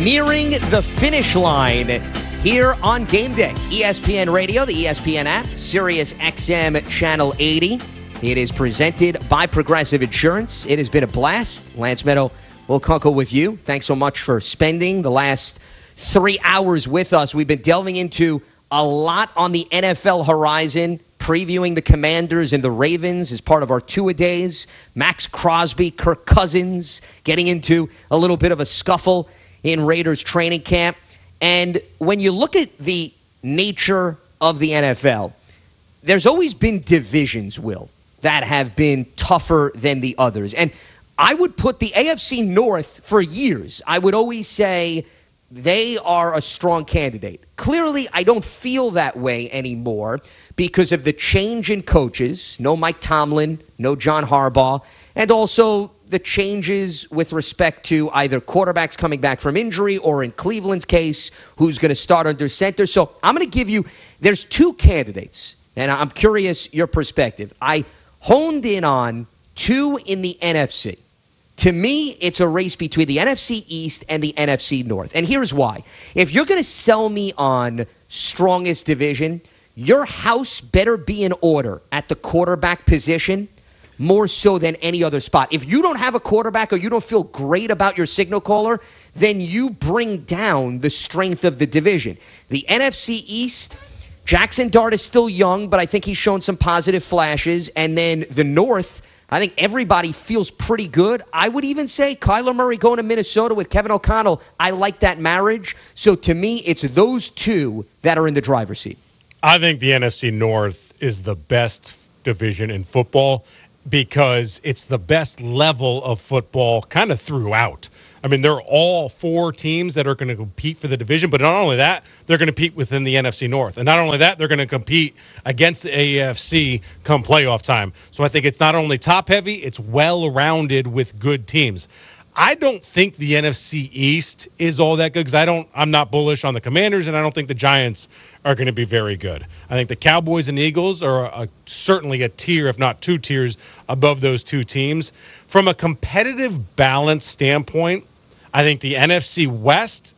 nearing the finish line here on Game Day. ESPN Radio, the ESPN app, Sirius XM Channel 80. It is presented by Progressive Insurance. It has been a blast. Lance Meadow will concur with you. Thanks so much for spending the last 3 hours with us. We've been delving into a lot on the NFL horizon, previewing the Commanders and the Ravens as part of our two-a-days. Max Crosby, Kirk Cousins, getting into a little bit of a scuffle in Raiders training camp. And when you look at the nature of the NFL, there's always been divisions, Will, that have been tougher than the others. And I would put the AFC North for years. I would always say they are a strong candidate. Clearly, I don't feel that way anymore because of the change in coaches. No Mike Tomlin, no John Harbaugh, and also the changes with respect to either quarterbacks coming back from injury or, in Cleveland's case, who's going to start under center. So I'm going to give you, there's two candidates, and I'm curious your perspective. I honed in on two in the NFC. To me, it's a race between the NFC East and the NFC North. And here's why. If you're going to sell me on strongest division, your house better be in order at the quarterback position more so than any other spot. If you don't have a quarterback or you don't feel great about your signal caller, then you bring down the strength of the division. The NFC East, Jackson Dart is still young, but I think he's shown some positive flashes. And then the North, I think everybody feels pretty good. I would even say Kyler Murray going to Minnesota with Kevin O'Connell, I like that marriage. So to me, it's those two that are in the driver's seat. I think the NFC North is the best division in football because it's the best level of football kind of throughout. I mean, they're all four teams that are going to compete for the division, but not only that, they're going to compete within the NFC North. And not only that, they're going to compete against the AFC come playoff time. So I think it's not only top-heavy, it's well-rounded with good teams. I don't think the NFC East is all that good because I'm not bullish on the Commanders, and I don't think the Giants are going to be very good. I think the Cowboys and Eagles are certainly a tier, if not two tiers, above those two teams. From a competitive balance standpoint, I think the NFC West,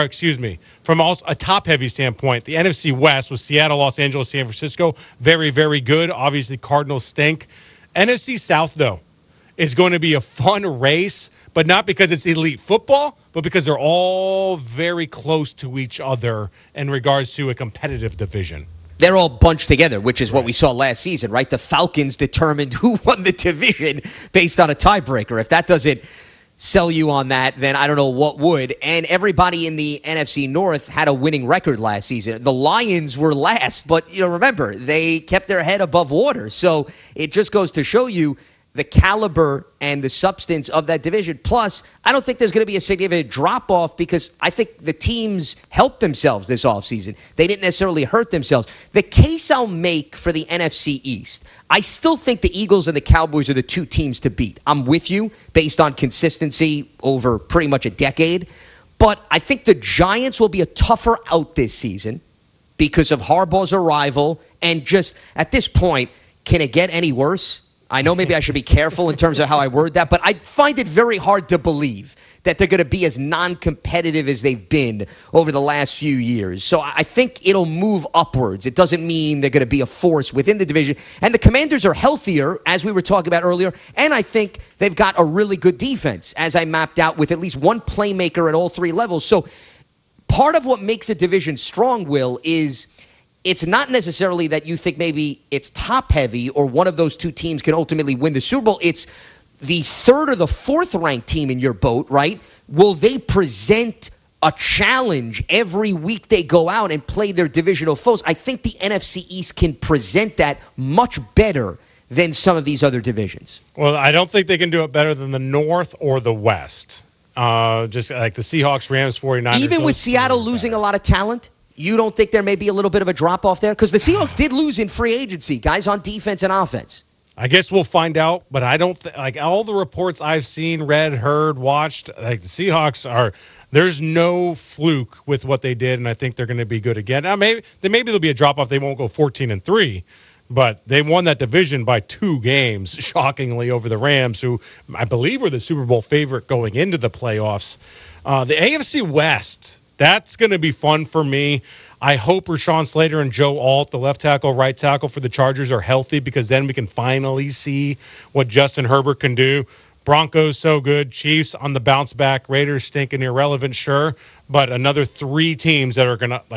from also a top-heavy standpoint, the NFC West was Seattle, Los Angeles, San Francisco, very, very good. Obviously, Cardinals stink. NFC South, though, is going to be a fun race, but not because it's elite football, but because they're all very close to each other in regards to a competitive division. They're all bunched together, which is what we saw last season, right? The Falcons determined who won the division based on a tiebreaker. If that doesn't sell you on that, then I don't know what would. And everybody in the NFC North had a winning record last season. The Lions were last, but remember, they kept their head above water. So it just goes to show you the caliber and the substance of that division. Plus, I don't think there's going to be a significant drop-off because I think the teams helped themselves this offseason. They didn't necessarily hurt themselves. The case I'll make for the NFC East, I still think the Eagles and the Cowboys are the two teams to beat. I'm with you based on consistency over pretty much a decade. But I think the Giants will be a tougher out this season because of Harbaugh's arrival. And just at this point, can it get any worse? I know maybe I should be careful in terms of how I word that, but I find it very hard to believe that they're going to be as non-competitive as they've been over the last few years. So I think it'll move upwards. It doesn't mean they're going to be a force within the division. And the Commanders are healthier, as we were talking about earlier, and I think they've got a really good defense, as I mapped out, with at least one playmaker at all three levels. So part of what makes a division strong, Will, is it's not necessarily that you think maybe it's top-heavy or one of those two teams can ultimately win the Super Bowl. It's the third or the fourth-ranked team in your boat, right? Will they present a challenge every week they go out and play their divisional foes? I think the NFC East can present that much better than some of these other divisions. Well, I don't think they can do it better than the North or the West. Just like the Seahawks, Rams, 49ers. Even with Seattle losing a lot of talent? You don't think there may be a little bit of a drop-off there? Because the Seahawks did lose in free agency, guys on defense and offense. I guess we'll find out, but I don't like all the reports I've seen, read, heard, watched, like the Seahawks there's no fluke with what they did, and I think they're going to be good again. Now, maybe there'll be a drop-off. They won't go 14-3, but they won that division by 2 games, shockingly, over the Rams, who I believe were the Super Bowl favorite going into the playoffs. The AFC West, that's going to be fun for me. I hope Rashawn Slater and Joe Alt, the left tackle, right tackle for the Chargers, are healthy, because then we can finally see what Justin Herbert can do. Broncos so good, Chiefs on the bounce back, Raiders stinking irrelevant, sure, but another 3 teams that are going to,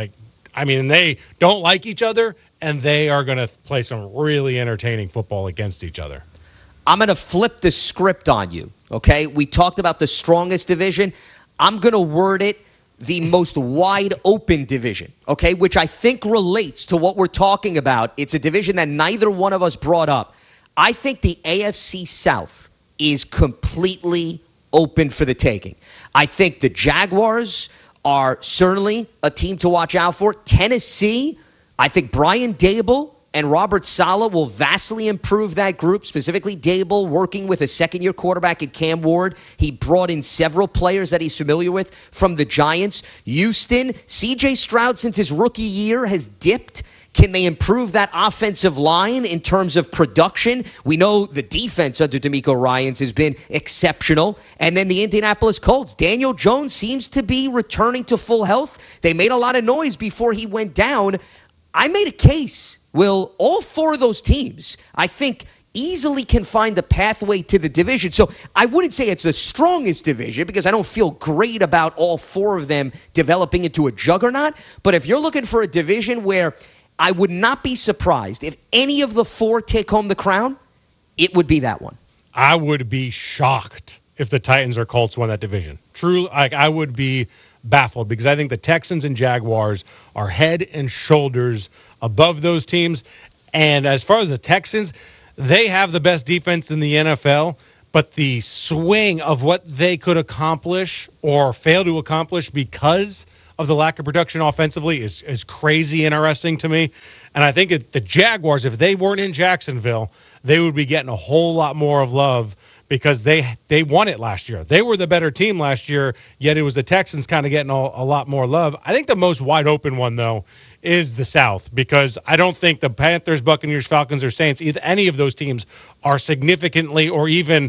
they don't like each other, and they are going to play some really entertaining football against each other. I'm going to flip the script on you, okay? We talked about the strongest division. I'm going to word it the most wide open division, okay, which I think relates to what we're talking about. It's a division that neither one of us brought up. I think the AFC South is completely open for the taking. I think the Jaguars are certainly a team to watch out for. Tennessee, I think Brian Daboll and Robert Saleh will vastly improve that group, specifically Daboll working with a second-year quarterback in Cam Ward. He brought in several players that he's familiar with from the Giants. Houston, C.J. Stroud, since his rookie year, has dipped. Can they improve that offensive line in terms of production? We know the defense under DeMeco Ryans has been exceptional. And then the Indianapolis Colts. Daniel Jones seems to be returning to full health. They made a lot of noise before he went down. I made a case. Will all 4 of those teams, I think, easily can find a pathway to the division. So I wouldn't say it's the strongest division, because I don't feel great about all 4 of them developing into a juggernaut. But if you're looking for a division where I would not be surprised if any of the 4 take home the crown, it would be that one. I would be shocked if the Titans or Colts won that division. True, I would be baffled, because I think the Texans and Jaguars are head and shoulders above those teams. And as far as the Texans, they have the best defense in the NFL, but the swing of what they could accomplish or fail to accomplish because of the lack of production offensively is crazy interesting to me. And I think the Jaguars, if they weren't in Jacksonville, they would be getting a whole lot more of love, because they won it last year. They were the better team last year, yet it was the Texans kind of getting a lot more love. I think the most wide open one, though, is the South, because I don't think the Panthers, Buccaneers, Falcons, or Saints, any of those teams are significantly or even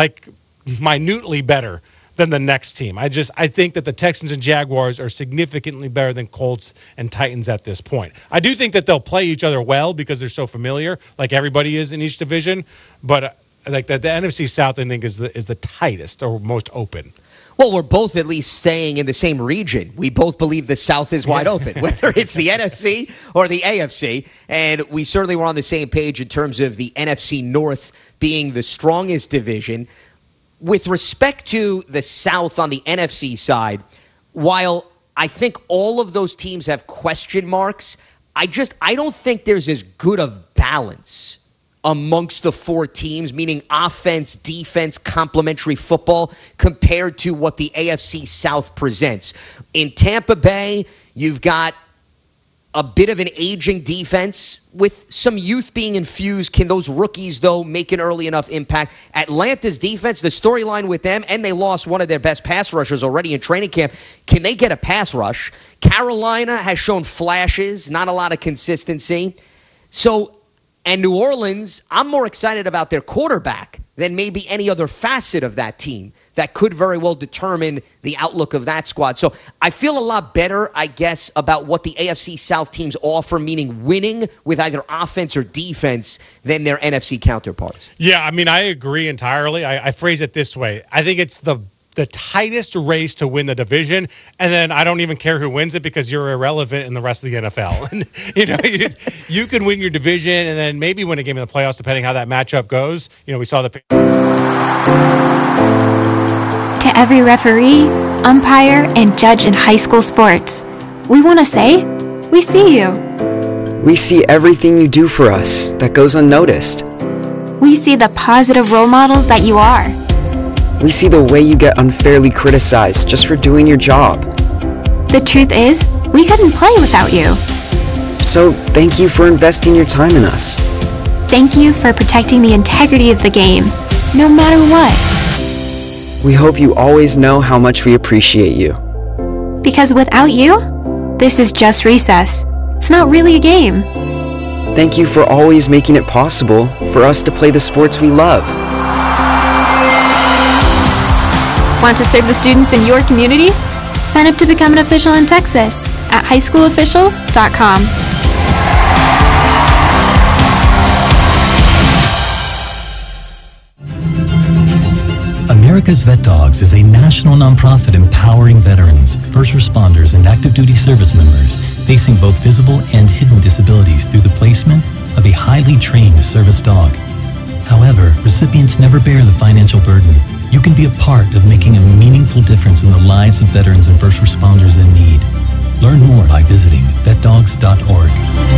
minutely better than the next team. I think that the Texans and Jaguars are significantly better than Colts and Titans at this point. I do think that they'll play each other well, because they're so familiar, like everybody is in each division, but like the NFC South, I think, is the tightest or most open. Well, we're both at least staying in the same region. We both believe the South is wide open, whether it's the NFC or the AFC. And we certainly were on the same page in terms of the NFC North being the strongest division. With respect to the South on the NFC side, while I think all of those teams have question marks, I don't think there's as good of balance amongst the 4 teams, meaning offense, defense, complementary football, compared to what the AFC South presents. In Tampa Bay, you've got a bit of an aging defense with some youth being infused. Can those rookies, though, make an early enough impact? Atlanta's defense, the storyline with them, and they lost one of their best pass rushers already in training camp. Can they get a pass rush? Carolina has shown flashes, not a lot of consistency. And New Orleans, I'm more excited about their quarterback than maybe any other facet of that team that could very well determine the outlook of that squad. So I feel a lot better, I guess, about what the AFC South teams offer, meaning winning with either offense or defense, than their NFC counterparts. Yeah, I agree entirely. I phrase it this way. I think it's the tightest race to win the division, and then I don't even care who wins it, because you're irrelevant in the rest of the NFL. And you can win your division and then maybe win a game in the playoffs, depending how that matchup goes. We saw the. To every referee, umpire, and judge in high school sports, we want to say, we see you. We see everything you do for us that goes unnoticed. We see the positive role models that you are. We see the way you get unfairly criticized just for doing your job. The truth is, we couldn't play without you. So thank you for investing your time in us. Thank you for protecting the integrity of the game, no matter what. We hope you always know how much we appreciate you. Because without you, this is just recess. It's not really a game. Thank you for always making it possible for us to play the sports we love. Want to serve the students in your community? Sign up to become an official in Texas at highschoolofficials.com. America's Vet Dogs is a national nonprofit empowering veterans, first responders, and active duty service members facing both visible and hidden disabilities through the placement of a highly trained service dog. However, recipients never bear the financial burden. You can be a part of making a meaningful difference in the lives of veterans and first responders in need. Learn more by visiting vetdogs.org.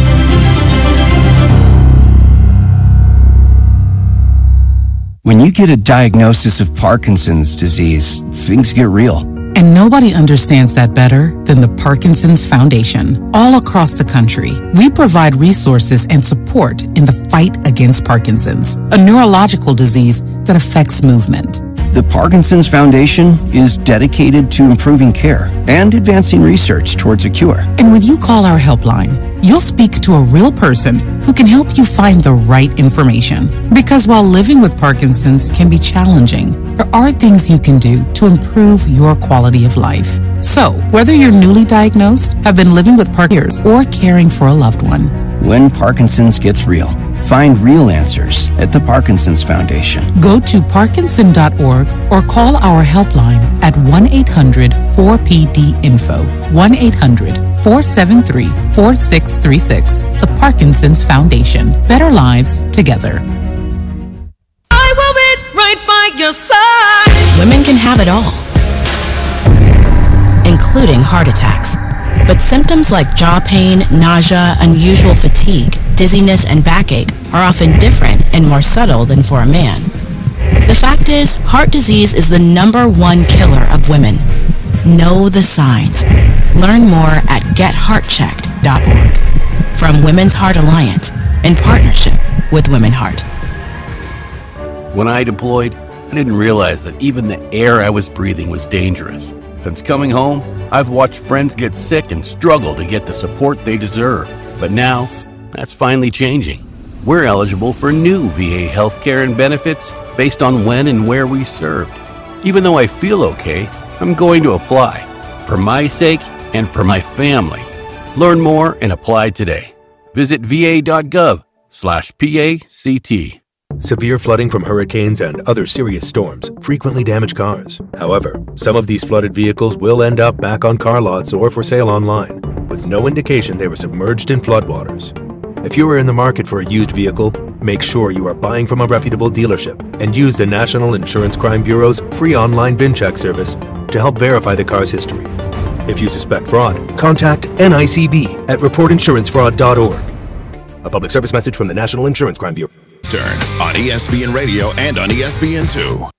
When you get a diagnosis of Parkinson's disease, things get real. And nobody understands that better than the Parkinson's Foundation. All across the country, we provide resources and support in the fight against Parkinson's, a neurological disease that affects movement. The Parkinson's Foundation is dedicated to improving care and advancing research towards a cure. And when you call our helpline, you'll speak to a real person who can help you find the right information. Because while living with Parkinson's can be challenging, there are things you can do to improve your quality of life. So, whether you're newly diagnosed, have been living with Parkinson's, or caring for a loved one, when Parkinson's gets real, find real answers at the Parkinson's Foundation. Go to parkinson.org or call our helpline at 1-800-4PD-INFO, 1-800-473-4636. The Parkinson's Foundation. Better lives together. I will be right by your side. Women can have it all, including heart attacks. But symptoms like jaw pain, nausea, unusual fatigue, dizziness, and backache are often different and more subtle than for a man. The fact is, heart disease is the #1 killer of women. Know the signs. Learn more at getheartchecked.org. From Women's Heart Alliance, in partnership with Women Heart. When I deployed, I didn't realize that even the air I was breathing was dangerous. Since coming home, I've watched friends get sick and struggle to get the support they deserve. But now, that's finally changing. We're eligible for new VA healthcare and benefits based on when and where we served. Even though I feel okay, I'm going to apply. For my sake and for my family. Learn more and apply today. Visit va.gov/PACT. Severe flooding from hurricanes and other serious storms frequently damage cars. However, some of these flooded vehicles will end up back on car lots or for sale online, with no indication they were submerged in floodwaters. If you are in the market for a used vehicle, make sure you are buying from a reputable dealership and use the National Insurance Crime Bureau's free online VIN check service to help verify the car's history. If you suspect fraud, contact NICB at reportinsurancefraud.org. A public service message from the National Insurance Crime Bureau. On ESPN Radio and on ESPN2.